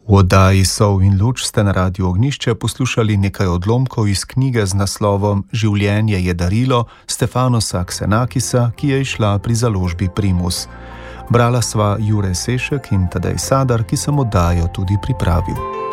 V oddaji Sol in luč ste na Radiu Ognjišče poslušali nekaj odlomkov iz knjige z naslovom Življenje je darilo Stefanosa Xenakisa, ki je izšla pri založbi Primus. Brala sva Jure Sešek in Tadej Sadar, ki sem oddajo tudi pripravil.